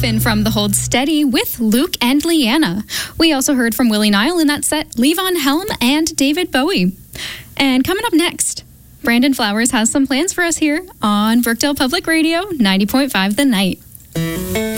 Griffin from The Hold Steady with Luke and Leanna. We also heard from Willie Nile in that set, Levon Helm and David Bowie. And coming up next, Brandon Flowers has some plans for us here on Brookdale Public Radio, 90.5 The Night.